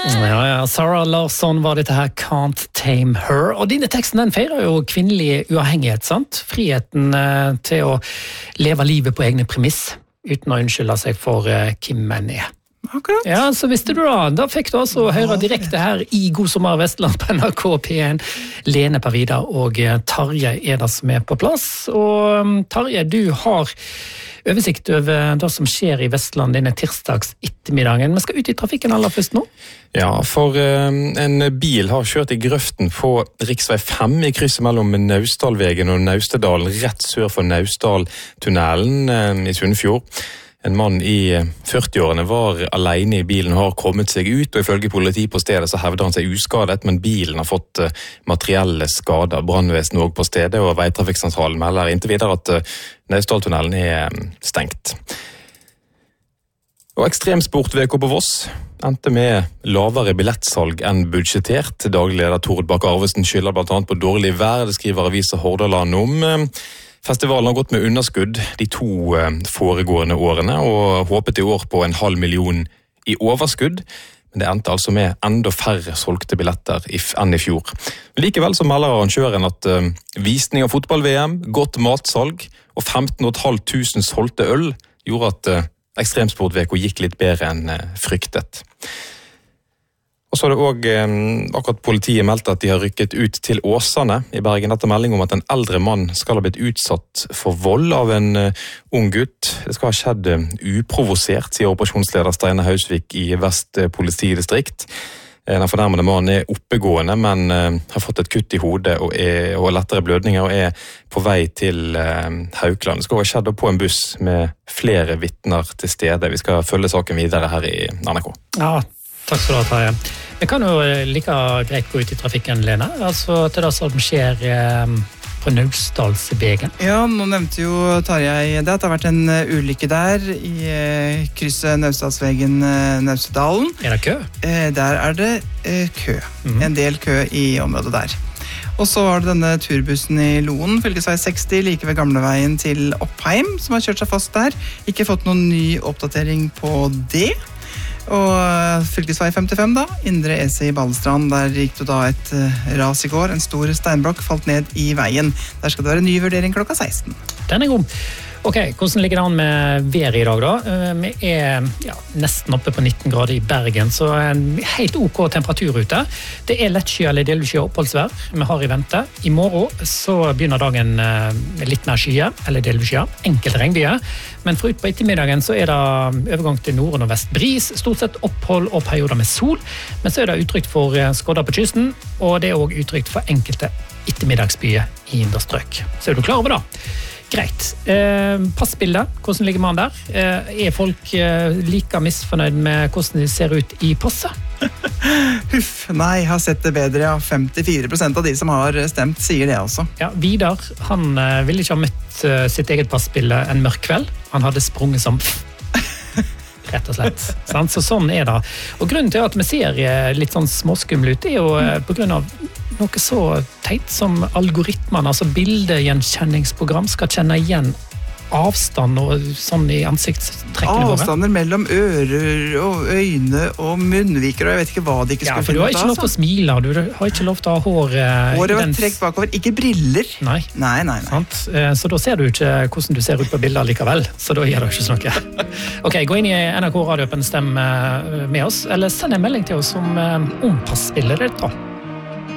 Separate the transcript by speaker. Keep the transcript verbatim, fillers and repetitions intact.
Speaker 1: Ja, ja, Sarah Larsson var dette her Can't Tame Her. Og dine teksten den feirer jo kvinnelig uavhengighet, sant? Friheten eh, til å leve livet på egne premiss, uten å unnskylde seg for eh, hvem man er.
Speaker 2: Akkurat.
Speaker 1: Ja, så visste du da. Da fikk du altså høre direkte her i God sommer Vestland på N R K P en. Lene Parida og Tarjei er det som er på plass. Og Tarjei, du har oversikt over det som skjer i Vestland denne tirsdags ettermiddagen. Vi skal ut i trafikken aller først nå.
Speaker 3: Ja, for uh, en bil har kjørt i grøften på riksvei fem i krysset mellom Naustdalvegen og Naustedalen, rett sør for Naustdaltunnelen uh, i Sunnfjord. En mann i førtiårene var alene i bilen, har kommet seg ut, og ifølge politi på stedet så hevder han seg uskadet, men bilen har fått materielle skader. Brannvesenet også på stedet, og veitrafikksentralen melder inntil videre at Naustdaltunnelen er stengt. Og ekstremsport-V K på Voss endte med lavere billettsalg enn budsjettert. Daglig leder Tord Bakke Arvesen skylder blant annet på dårlig vær, det skriver Avisa Hordaland om. Festivalen har gått med underskudd de to foregående årene, og håpet i år på en halv million i overskudd. Men det endte altså med enda færre solgte billetter enn i fjor. Likevel så melder arrangøren at visning av fotball-V M, godt matsalg og femten tusen fem hundre solgte øl gjorde at Ekstremsport-V K gikk litt bedre enn fryktet. Og så har det også eh, akkurat politiet meldt at de har rykket ut til Åsane i Bergen etter melding om at en eldre mann skal ha blitt utsatt for vold av en uh, ung gutt. Det skal ha skjedd uh, uprovosert, sier operasjonsleder Steine Hausvik i Vest uh, politidistrikt. Uh, den fornærmede mannen er oppegående, men uh, har fått et kutt i hodet og, er, og lettere blødninger og er på vei til uh, Haukeland. Det skal ha skjedd på en buss med flere vitner til stede. Vi skal følge saken videre her i N R K.
Speaker 1: Ja, takk skal du ha, Tarjei. Vi kan jo like greit gå ut i trafikken, Lene. Altså til det som skjer eh, på Naustdalsvegen.
Speaker 2: Ja, nå nevnte jo Tarjei det at det har vært en ulykke der i eh, krysset Naustdalsvegen eh, Naustedalen.
Speaker 1: Er det kø?
Speaker 2: Eh, der er det eh, kø. Mm. En del kø i området der. Og så var det denne turbussen i Loen, fylkesvei seksti, like ved gamleveien til Oppheim, som har kjørt seg fast der. Ikke fått noen ny oppdatering på det. Og fylkesvei femtifem da, Indre Ese i Balestrand, der gikk det da et ras i går, en stor steinblokk falt ned i veien. Der skal det være en ny vurdering klokka seksten.
Speaker 1: Den er god. Ok, hvordan ligger det an med været i dag da? Vi er ja, nesten oppe på nitten grader i Bergen, så en helt ok temperatur ute. Det er lettsky eller delvis oppholdsvær vi har i vente. I morgen så begynner dagen med litt mer skyer, eller delvis skyer, enkelte regnbyer. Men for ut på ettermiddagen så er det overgang til nord- og vestbris, stort sett opphold og perioder med sol. Men så er det utrygt for skodder på kysten, og det er også utrygt for enkelte ettermiddagsbyer i indre strøk. Så er du klar over det? Greit. Eh, passbildet, hvordan ligger man der? Eh, er folk eh, like misfornøyd med hvordan de ser ut i passet?
Speaker 2: Huff, nei, jeg har sett det bedre. Ja. femtifire prosent av de som har stemt sier det også.
Speaker 1: Ja, Vidar, han eh, ville ikke ha møtt eh, sitt eget passbilde en mørk kveld. Han hadde sprunget som rett og slett. Så sånn er det. Og grunnen til at vi ser litt sånn småskummel ut, er jo på grunn av noe så teit som algoritmene, altså bildegjenkjenningsprogram skal kjenne igjen avstand og sånn i ansiktstrekkene våre.
Speaker 2: Avstander mellom ører og øyne og munnviker, og jeg vet ikke hva de ikke
Speaker 1: ja,
Speaker 2: skulle
Speaker 1: finne ut av. Ja, for du har ikke lov til å smile, du har ikke lov til å ha hår...
Speaker 2: Håret var trekt bakover, ikke briller.
Speaker 1: Nei.
Speaker 2: Nei, nei, nei.
Speaker 1: Så da ser du ikke hvordan du ser ut på bilder likevel, så da gjør det ikke noe. Ok, gå inn i N R K Radio-appen, stem med oss, eller send en melding til oss om, om passbildet ditt da.